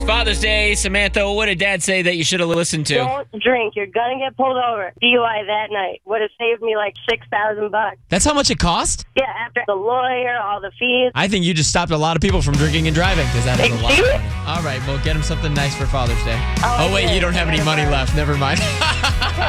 Father's Day, Samantha, what did Dad say that you should have listened to? Don't drink. You're going to get pulled over. DUI that night. Would have saved me like $6,000. That's how much it cost? Yeah, after the lawyer, all the fees. I think you just stopped a lot of people from drinking and driving because that is a lot of Excuse? money. All right, well, get him something nice for Father's Day. Oh, Oh, wait, okay. you don't have any money left. Never mind.